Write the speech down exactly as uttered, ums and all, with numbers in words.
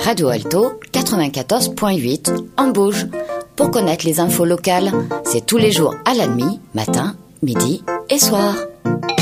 Radio Alto quatre-vingt-quatorze virgule huit en Bauge. Pour connaître les infos locales, c'est tous les jours à la nuit, matin, midi et soir.